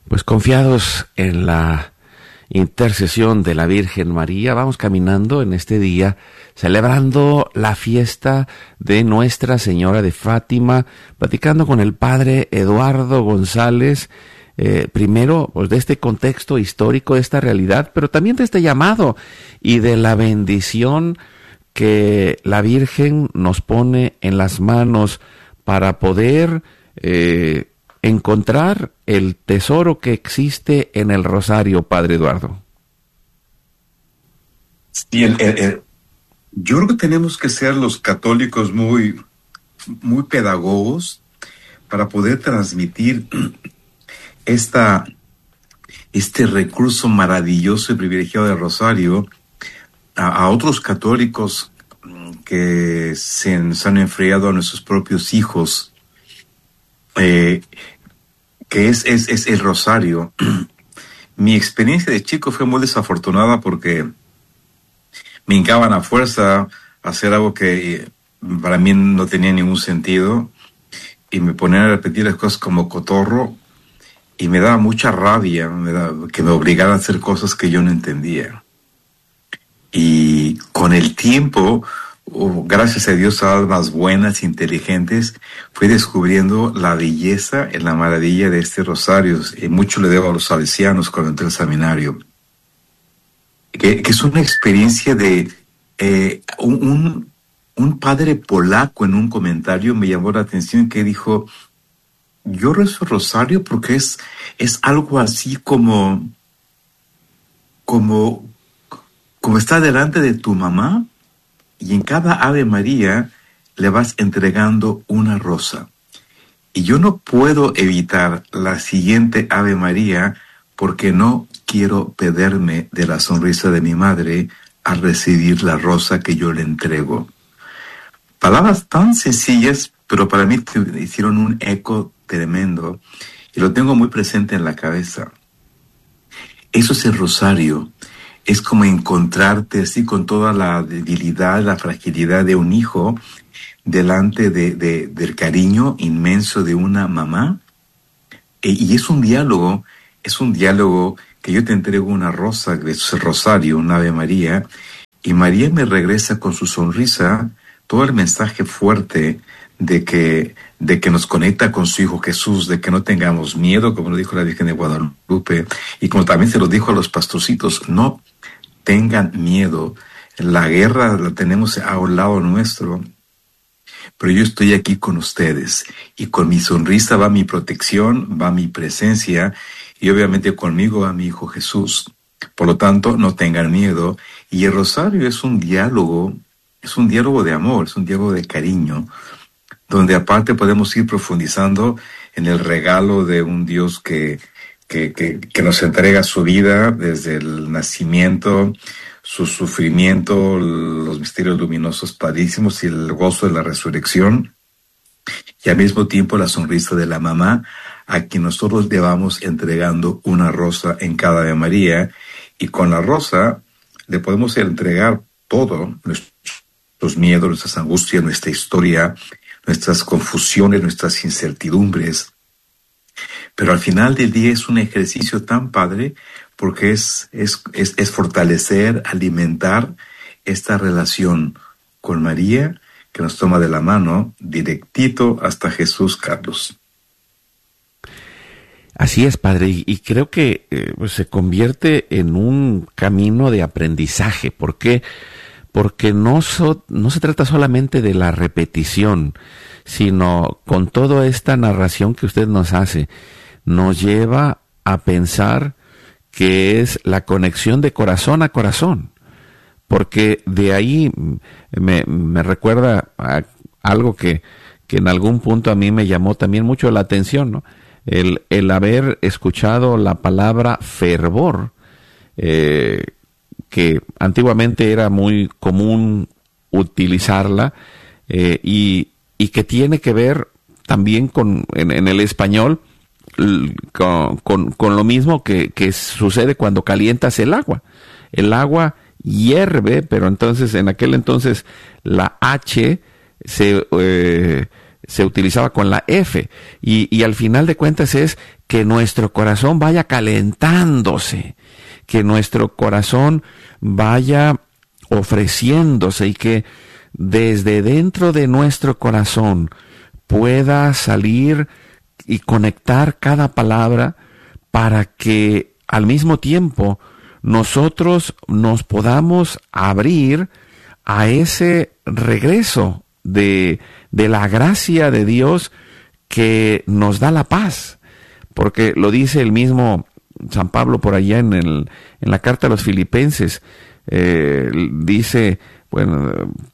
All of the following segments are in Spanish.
Pues confiados en la intercesión de la Virgen María, vamos caminando en este día, celebrando la fiesta de Nuestra Señora de Fátima, platicando con el Padre Eduardo González, primero pues de este contexto histórico, de esta realidad, pero también de este llamado y de la bendición que la Virgen nos pone en las manos para poder encontrar el tesoro que existe en el rosario, Padre Eduardo. Sí, yo creo que tenemos que ser los católicos muy pedagogos para poder transmitir este recurso maravilloso y privilegiado del rosario a otros católicos que se han enfriado a nuestros propios hijos, que es el rosario. Mi experiencia de chico fue muy desafortunada porque me hincaban a fuerza a hacer algo que para mí no tenía ningún sentido y me ponían a repetir las cosas como cotorro y me daba mucha rabia que me obligaran a hacer cosas que yo no entendía. Y con el tiempo, gracias a Dios, a almas buenas, inteligentes, fui descubriendo la belleza y la maravilla de este rosario. Y mucho le debo a los salesianos cuando entré al seminario. Que es una experiencia de un padre polaco en un comentario me llamó la atención, que dijo: yo rezo el rosario porque es algo así como estar delante de tu mamá y en cada Ave María le vas entregando una rosa. Y yo no puedo evitar la siguiente Ave María porque no quiero perderme de la sonrisa de mi madre al recibir la rosa que yo le entrego. Palabras tan sencillas, pero para mí hicieron un eco tremendo y lo tengo muy presente en la cabeza. Eso es el rosario. Es como encontrarte así con toda la debilidad, la fragilidad de un hijo delante del cariño inmenso de una mamá. Y es un diálogo que yo te entrego una rosa, que es el rosario, una Ave María, y María me regresa con su sonrisa todo el mensaje fuerte de que nos conecta con su Hijo Jesús, de que no tengamos miedo, como lo dijo la Virgen de Guadalupe, y como también se lo dijo a los pastorcitos: no tengan miedo, la guerra la tenemos a un lado nuestro, pero yo estoy aquí con ustedes, y con mi sonrisa va mi protección, va mi presencia, y obviamente conmigo va mi Hijo Jesús. Por lo tanto, no tengan miedo, y el rosario es un diálogo de amor, es un diálogo de cariño, donde aparte podemos ir profundizando en el regalo de un Dios que nos entrega su vida desde el nacimiento, su sufrimiento, los misterios luminosos padrísimos y el gozo de la resurrección, y al mismo tiempo la sonrisa de la mamá, a quien nosotros le vamos entregando una rosa en cada Ave María, y con la rosa le podemos entregar todo, nuestros miedos, nuestras angustias, nuestra historia, nuestras confusiones, nuestras incertidumbres. Pero al final del día es un ejercicio tan padre porque es fortalecer, alimentar esta relación con María, que nos toma de la mano directito hasta Jesús, Carlos. Así es, Padre, y creo que pues se convierte en un camino de aprendizaje. ¿Por qué? Porque no se trata solamente de la repetición, sino con toda esta narración que usted nos hace, nos lleva a pensar que es la conexión de corazón a corazón, porque de ahí me recuerda a algo que en algún punto a mí me llamó también mucho la atención, ¿no? El haber escuchado la palabra fervor, que antiguamente era muy común utilizarla, y que tiene que ver también en el español con lo mismo que sucede cuando calientas el agua. El agua hierve, pero entonces en aquel entonces la H se utilizaba con la F, y al final de cuentas es que nuestro corazón vaya calentándose, que nuestro corazón vaya ofreciéndose, y que desde dentro de nuestro corazón pueda salir y conectar cada palabra, para que al mismo tiempo nosotros nos podamos abrir a ese regreso de la gracia de Dios que nos da la paz. Porque lo dice el mismo San Pablo por allá en la carta a los Filipenses, dice, bueno,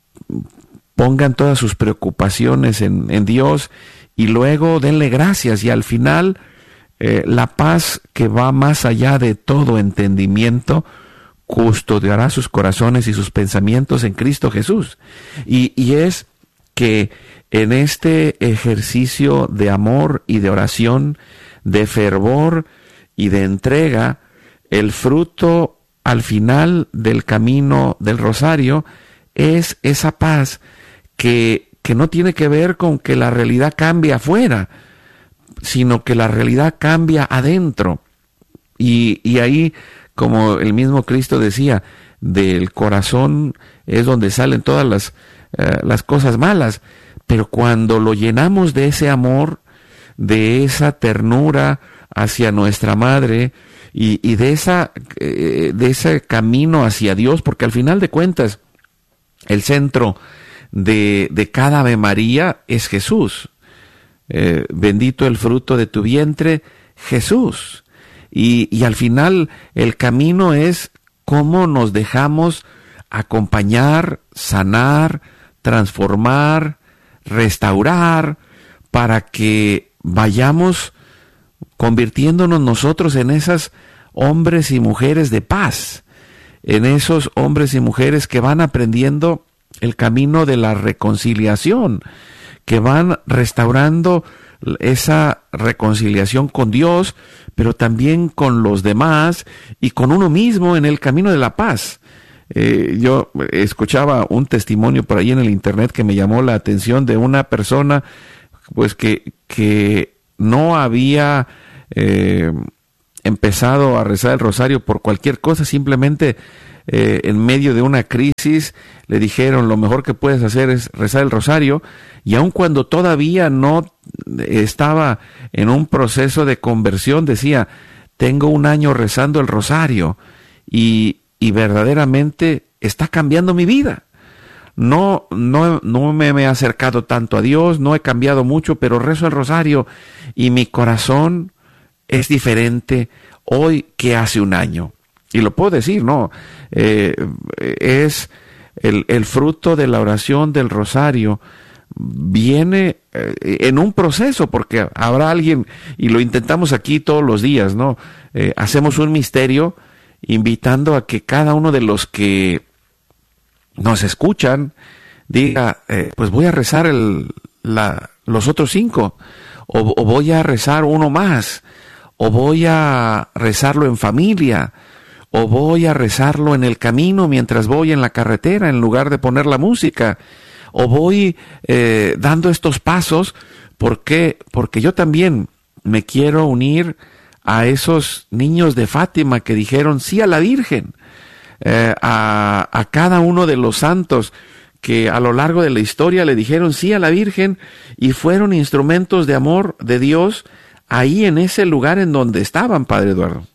pongan todas sus preocupaciones en Dios, y luego denle gracias, y al final la paz que va más allá de todo entendimiento custodiará sus corazones y sus pensamientos en Cristo Jesús. Y es que en este ejercicio de amor y de oración, de fervor y de entrega, el fruto al final del camino del rosario es esa paz que no tiene que ver con que la realidad cambie afuera, sino que la realidad cambia adentro. Y ahí, como el mismo Cristo decía, del corazón es donde salen todas las cosas malas. Pero cuando lo llenamos de ese amor, de esa ternura hacia nuestra madre, y de ese camino hacia Dios, porque al final de cuentas el centro de cada Ave María es Jesús. Bendito el fruto de tu vientre, Jesús. Y al final el camino es cómo nos dejamos acompañar, sanar, transformar, restaurar, para que vayamos convirtiéndonos nosotros en esos hombres y mujeres de paz, en esos hombres y mujeres que van aprendiendo el camino de la reconciliación, que van restaurando esa reconciliación con Dios, pero también con los demás y con uno mismo en el camino de la paz. Yo escuchaba un testimonio por ahí en el internet que me llamó la atención, de una persona pues que no había empezado a rezar el rosario por cualquier cosa, simplemente en medio de una crisis le dijeron: lo mejor que puedes hacer es rezar el rosario, y aun cuando todavía no estaba en un proceso de conversión, decía: tengo 1 año rezando el rosario y verdaderamente está cambiando mi vida. No me he acercado tanto a Dios, no he cambiado mucho, pero rezo el rosario y mi corazón es diferente hoy que hace 1 año. Y lo puedo decir, ¿no? Es el fruto de la oración del rosario. Viene en un proceso, porque habrá alguien, y lo intentamos aquí todos los días, ¿no? Hacemos un misterio invitando a que cada uno de los que nos escuchan diga, pues voy a rezar los otros 5, o voy a rezar uno más, o voy a rezarlo en familia, o voy a rezarlo en el camino mientras voy en la carretera en lugar de poner la música, o voy dando estos pasos. ¿Por qué? Porque yo también me quiero unir a esos niños de Fátima que dijeron sí a la Virgen, a cada uno de los santos que a lo largo de la historia le dijeron sí a la Virgen y fueron instrumentos de amor de Dios ahí en ese lugar en donde estaban, Padre Eduardo.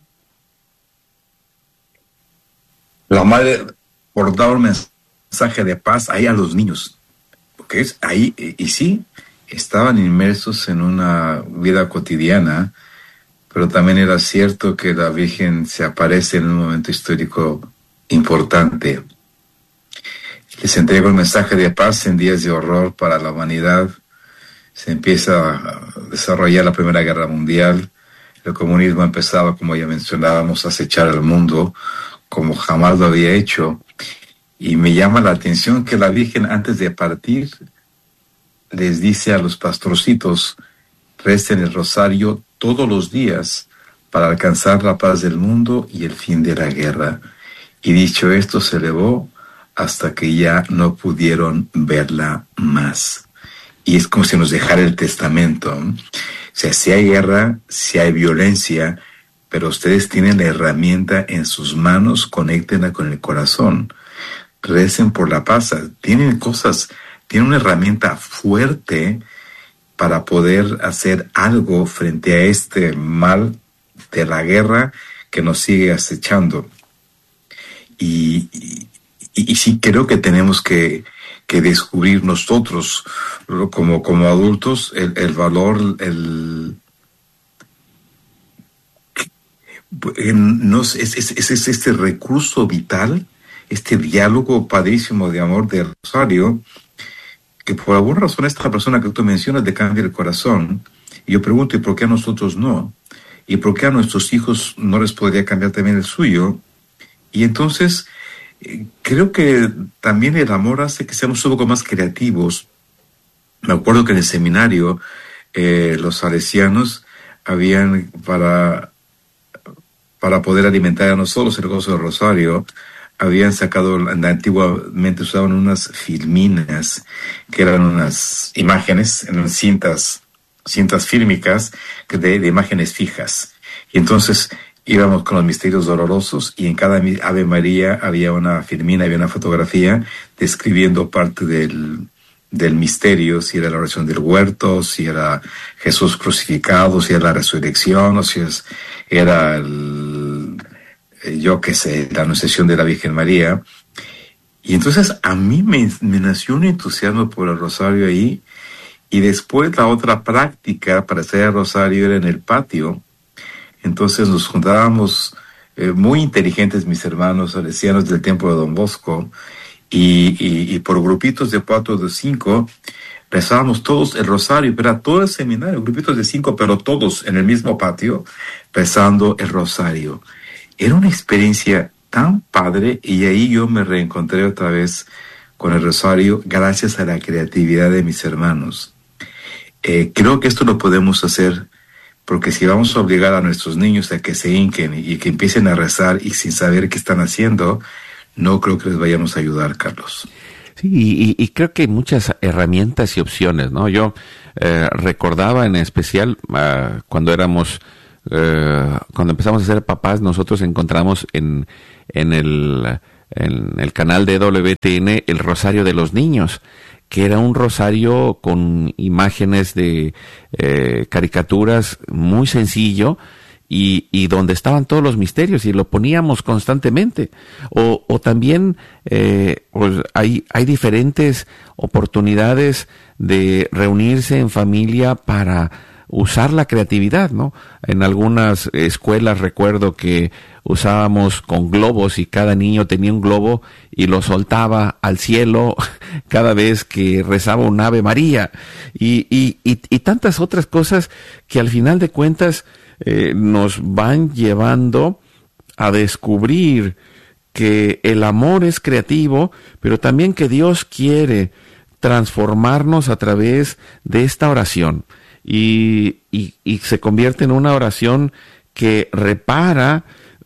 La madre por dar un mensaje de paz ahí a los niños, porque es ahí, y sí, estaban inmersos en una vida cotidiana, pero también era cierto que la Virgen se aparece en un momento histórico importante. Les entrega un mensaje de paz en días de horror para la humanidad. Se empieza a desarrollar la Primera Guerra Mundial. El comunismo empezaba, como ya mencionábamos, a acechar al mundo como jamás lo había hecho. Y me llama la atención que la Virgen, antes de partir, les dice a los pastorcitos: recen el rosario todos los días para alcanzar la paz del mundo y el fin de la guerra. Y dicho esto, se elevó hasta que ya no pudieron verla más. y es como si nos dejara el testamento. O sea, si hay guerra, si hay violencia, pero ustedes tienen la herramienta en sus manos, conéctenla con el corazón. Recen por la paz. Tienen una herramienta fuerte para poder hacer algo frente a este mal de la guerra que nos sigue acechando. Y sí creo que tenemos que descubrir nosotros como adultos el valor, es este recurso vital, este diálogo padrísimo de amor del rosario, que por alguna razón esta persona que tú mencionas le cambia el corazón. Y yo pregunto, ¿y por qué a nosotros no? ¿Y por qué a nuestros hijos no les podría cambiar también el suyo? Y entonces creo que también el amor hace que seamos un poco más creativos. Me acuerdo que en el seminario los salesianos habían, para poder alimentar a nosotros el gozo del rosario, habían sacado, antiguamente usaban unas filminas, que eran unas imágenes, en cintas fílmicas de imágenes fijas. Y entonces íbamos con los misterios dolorosos, y en cada Ave María había una filmina, había una fotografía describiendo parte del misterio, si era la oración del huerto, si era Jesús crucificado, si era la resurrección, o si era la anunciación de la Virgen María. Y entonces a mí me nació un entusiasmo por el rosario ahí, y después la otra práctica para hacer el rosario era en el patio. Entonces nos juntábamos muy inteligentes mis hermanos salesianos del Templo de Don Bosco, y por grupitos de 4 o de 5 rezábamos todos el rosario, pero era todo el seminario, grupitos de 5, pero todos en el mismo patio rezando el rosario. Era una experiencia tan padre, y ahí yo me reencontré otra vez con el rosario gracias a la creatividad de mis hermanos. Creo que esto lo podemos hacer, porque si vamos a obligar a nuestros niños a que se hinquen y que empiecen a rezar y sin saber qué están haciendo, no creo que les vayamos a ayudar, Carlos. Sí, y creo que hay muchas herramientas y opciones, ¿no? Yo recordaba en especial cuando empezamos a ser papás, nosotros encontramos en el canal de WTN el Rosario de los Niños, que era un rosario con imágenes de caricaturas, muy sencillo, y donde estaban todos los misterios, y lo poníamos constantemente. O también pues hay diferentes oportunidades de reunirse en familia para usar la creatividad, ¿no? En algunas escuelas recuerdo que usábamos con globos, y cada niño tenía un globo y lo soltaba al cielo cada vez que rezaba un Ave María, y tantas otras cosas que al final de cuentas nos van llevando a descubrir que el amor es creativo, pero también que Dios quiere transformarnos a través de esta oración, y se convierte en una oración que repara,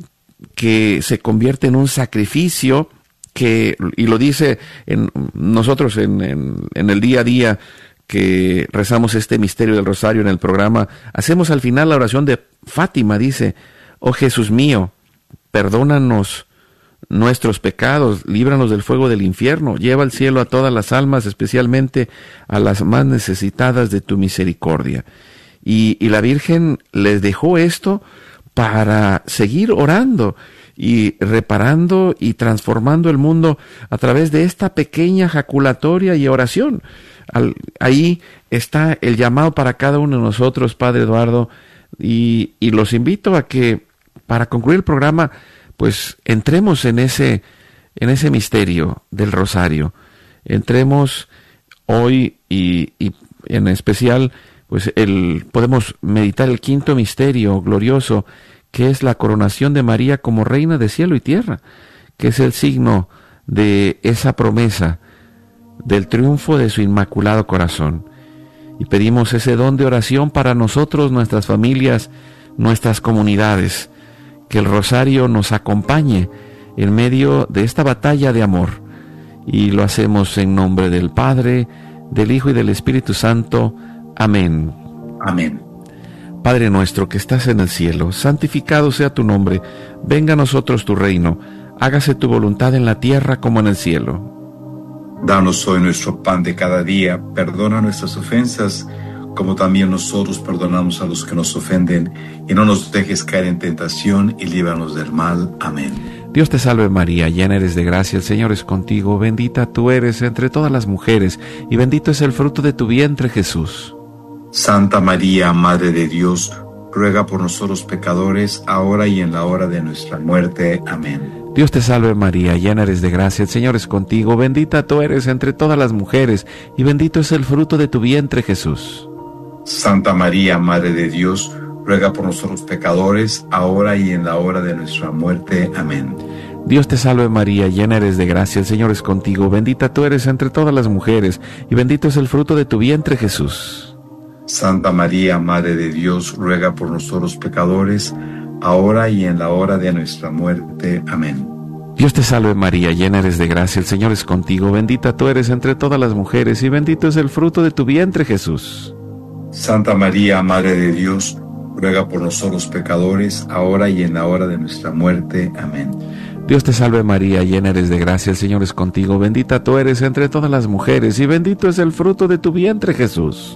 que se convierte en un sacrificio, y lo dice nosotros en el día a día que rezamos este misterio del rosario en el programa. Hacemos al final la oración de Fátima, dice: oh Jesús mío, perdónanos nuestros pecados, líbranos del fuego del infierno, lleva al cielo a todas las almas, especialmente a las más necesitadas de tu misericordia. Y la Virgen les dejó esto para seguir orando y reparando y transformando el mundo a través de esta pequeña jaculatoria y oración. Ahí está el llamado para cada uno de nosotros, Padre Eduardo, y los invito a que, para concluir el programa, pues entremos en ese misterio del rosario. Entremos hoy, y en especial pues podemos meditar el quinto misterio glorioso, que es la coronación de María como reina de cielo y tierra, que es el signo de esa promesa del triunfo de su inmaculado corazón. Y pedimos ese don de oración para nosotros, nuestras familias, nuestras comunidades, que el rosario nos acompañe en medio de esta batalla de amor. Y lo hacemos en nombre del Padre, del Hijo y del Espíritu Santo. Amén. Amén. Padre nuestro que estás en el cielo, santificado sea tu nombre. Venga a nosotros tu reino. Hágase tu voluntad en la tierra como en el cielo. Danos hoy nuestro pan de cada día. Perdona nuestras ofensas, como también nosotros perdonamos a los que nos ofenden. Y no nos dejes caer en tentación, y líbranos del mal. Amén. Dios te salve María, llena eres de gracia, el Señor es contigo. Bendita tú eres entre todas las mujeres, y bendito es el fruto de tu vientre, Jesús. Santa María, Madre de Dios, ruega por nosotros pecadores, ahora y en la hora de nuestra muerte. Amén. Dios te salve María, llena eres de gracia, el Señor es contigo. Bendita tú eres entre todas las mujeres, y bendito es el fruto de tu vientre, Jesús. Santa María, Madre de Dios, ruega por nosotros pecadores, ahora y en la hora de nuestra muerte. Amén. Dios te salve María, llena eres de gracia, el Señor es contigo. Bendita tú eres entre todas las mujeres, y bendito es el fruto de tu vientre, Jesús. Santa María, Madre de Dios, ruega por nosotros pecadores, ahora y en la hora de nuestra muerte. Amén. Dios te salve María, llena eres de gracia, el Señor es contigo. Bendita tú eres entre todas las mujeres, y bendito es el fruto de tu vientre, Jesús. Santa María, Madre de Dios, ruega por nosotros pecadores, ahora y en la hora de nuestra muerte. Amén. Dios te salve María, llena eres de gracia, el Señor es contigo. Bendita tú eres entre todas las mujeres, y bendito es el fruto de tu vientre, Jesús.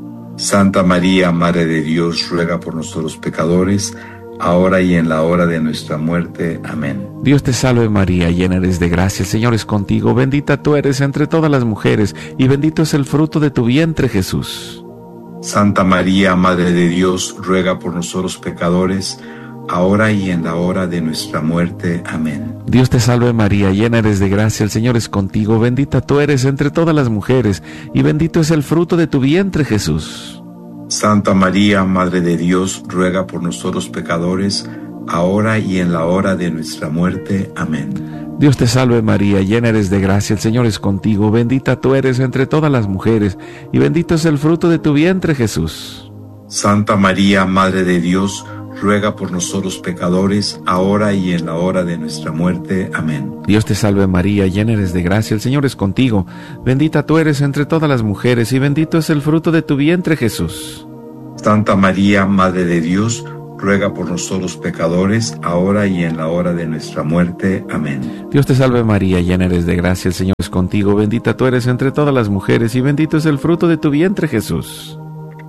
Santa María, Madre de Dios, ruega por nosotros pecadores, ahora y en la hora de nuestra muerte. Amén. Dios te salve María, llena eres de gracia, el Señor es contigo. Bendita tú eres entre todas las mujeres, y bendito es el fruto de tu vientre, Jesús. Santa María, Madre de Dios, ruega por nosotros pecadores, ahora y en la hora de nuestra muerte. Amén. Dios te salve María, llena eres de gracia, el Señor es contigo. Bendita tú eres entre todas las mujeres, y bendito es el fruto de tu vientre, Jesús. Santa María, Madre de Dios, ruega por nosotros pecadores, ahora y en la hora de nuestra muerte. Amén. Dios te salve María, llena eres de gracia, el Señor es contigo. Bendita tú eres entre todas las mujeres, y bendito es el fruto de tu vientre, Jesús. Santa María, Madre de Dios, ruega por nosotros pecadores, ahora y en la hora de nuestra muerte. Amén. Dios te salve María, llena eres de gracia, el Señor es contigo. Bendita tú eres entre todas las mujeres, y bendito es el fruto de tu vientre, Jesús. Santa María, Madre de Dios, ruega por nosotros pecadores, ahora y en la hora de nuestra muerte. Amén. Dios te salve María, llena eres de gracia, el Señor es contigo. Bendita tú eres entre todas las mujeres, y bendito es el fruto de tu vientre, Jesús.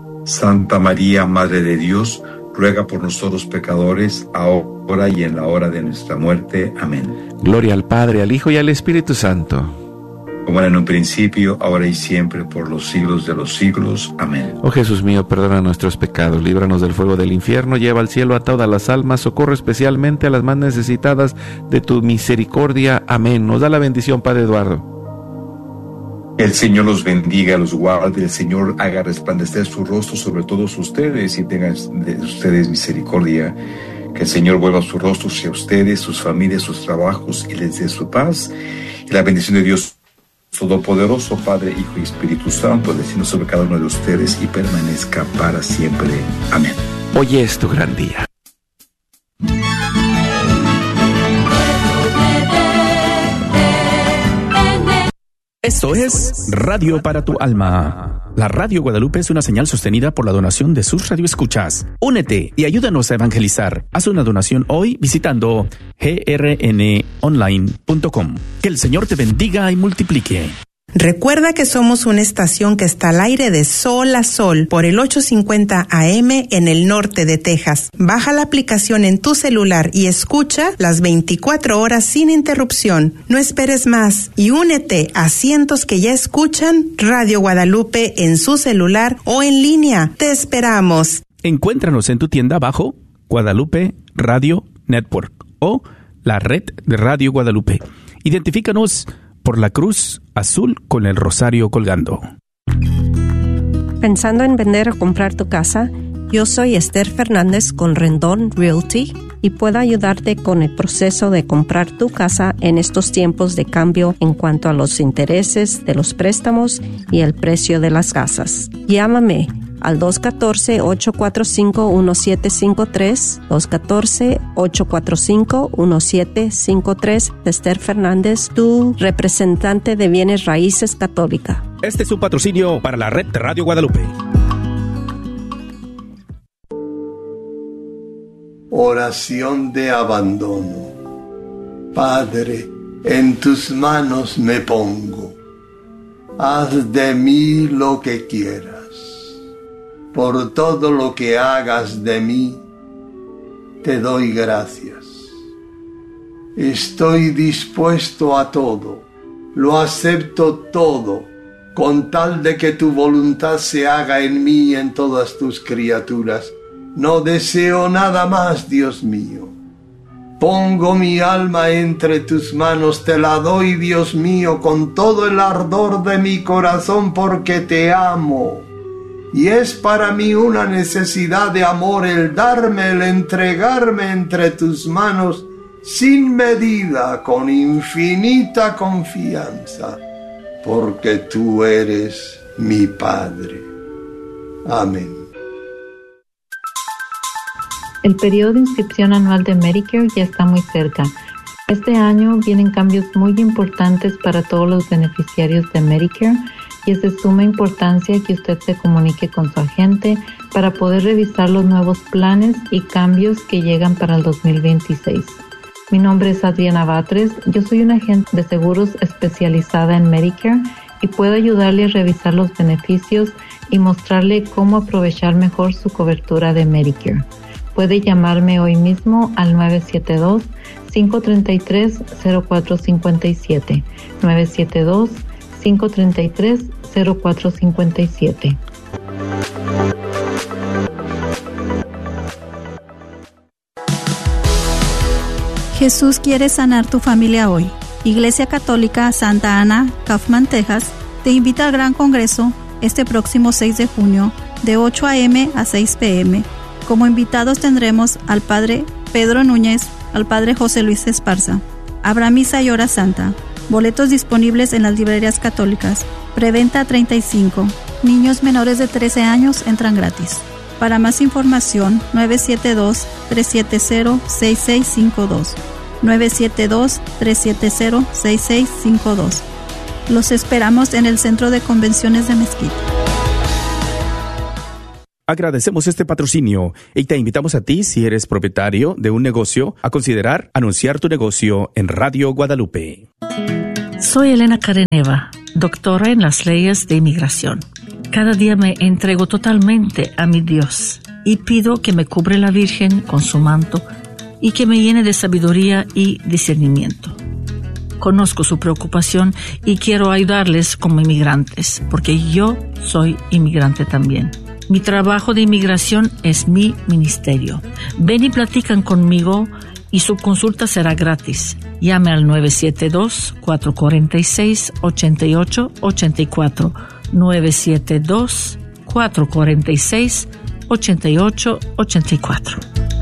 Santa María, Madre de Dios, ruega por nosotros pecadores, ahora y en la hora de nuestra muerte. Amén. Gloria al Padre, al Hijo y al Espíritu Santo. Como era en un principio, ahora y siempre, por los siglos de los siglos. Amén. Oh Jesús mío, perdona nuestros pecados, líbranos del fuego del infierno, lleva al cielo a todas las almas, socorre especialmente a las más necesitadas de tu misericordia. Amén. Nos da la bendición, Padre Eduardo. El Señor los bendiga, los guarde, el Señor haga resplandecer su rostro sobre todos ustedes y tenga de ustedes misericordia. Que el Señor vuelva su rostro hacia ustedes, sus familias, sus trabajos, y les dé su paz. Y la bendición de Dios Todopoderoso, Padre, Hijo y Espíritu Santo, descienda sobre cada uno de ustedes y permanezca para siempre. Amén. Hoy es tu gran día. Esto es Radio para tu Alma. La Radio Guadalupe es una señal sostenida por la donación de sus radioescuchas. Únete y ayúdanos a evangelizar. Haz una donación hoy visitando grnonline.com. Que el Señor te bendiga y multiplique. Recuerda que somos una estación que está al aire de sol a sol por el 850 AM en el norte de Texas. Baja la aplicación en tu celular y escucha las 24 horas sin interrupción. No esperes más y únete a cientos que ya escuchan Radio Guadalupe en su celular o en línea. Te esperamos. Encuéntranos en tu tienda bajo Guadalupe Radio Network o la red de Radio Guadalupe. Identifícanos por la cruz azul con el rosario colgando. ¿Pensando en vender o comprar tu casa? Yo soy Esther Fernández con Rendón Realty y puedo ayudarte con el proceso de comprar tu casa en estos tiempos de cambio en cuanto a los intereses de los préstamos y el precio de las casas. Llámame al 214-845-1753, 214-845-1753. Esther Fernández, tu representante de bienes raíces católica. Este es un patrocinio para la red de Radio Guadalupe. Oración de abandono. Padre, en tus manos me pongo. Haz de mí lo que quieras. Por todo lo que hagas de mí, te doy gracias. Estoy dispuesto a todo, lo acepto todo, con tal de que tu voluntad se haga en mí y en todas tus criaturas. No deseo nada más, Dios mío. Pongo mi alma entre tus manos, te la doy, Dios mío, con todo el ardor de mi corazón, porque te amo. Y es para mí una necesidad de amor el darme, el entregarme entre tus manos, sin medida, con infinita confianza, porque tú eres mi Padre. Amén. El periodo de inscripción anual de Medicare ya está muy cerca. Este año vienen cambios muy importantes para todos los beneficiarios de Medicare y es de suma importancia que usted se comunique con su agente para poder revisar los nuevos planes y cambios que llegan para el 2026. Mi nombre es Adriana Batres, yo soy una agente de seguros especializada en Medicare y puedo ayudarle a revisar los beneficios y mostrarle cómo aprovechar mejor su cobertura de Medicare. Puede llamarme hoy mismo al 972-533-0457, 972-533-0457. Jesús quiere sanar tu familia hoy. Iglesia Católica Santa Ana, Kaufman, Texas, te invita al Gran Congreso este próximo 6 de junio de 8 a.m. a 6 p.m. Como invitados tendremos al Padre Pedro Núñez, al Padre José Luis Esparza. Habrá misa y hora santa. Boletos disponibles en las librerías católicas. Preventa 35. Niños menores de 13 años entran gratis. Para más información, 972-370-6652. 972-370-6652. Los esperamos en el Centro de Convenciones de Mezquite. Agradecemos este patrocinio y te invitamos a ti, si eres propietario de un negocio, a considerar anunciar tu negocio en Radio Guadalupe. Soy Elena Careneva, doctora en las leyes de inmigración. Cada día me entrego totalmente a mi Dios y pido que me cubre la Virgen con su manto y que me llene de sabiduría y discernimiento. Conozco su preocupación y quiero ayudarles como inmigrantes, porque yo soy inmigrante también. Mi trabajo de inmigración es mi ministerio. Ven y platican conmigo y su consulta será gratis. Llame al 972-446-8884. 972-446-8884.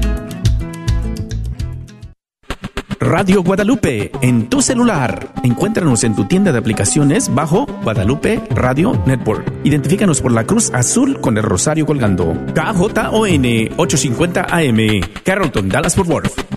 Radio Guadalupe, en tu celular. Encuéntranos en tu tienda de aplicaciones bajo Guadalupe Radio Network. Identifícanos por la cruz azul con el rosario colgando. KJON 850 AM, Carrollton, Dallas, Fort Worth.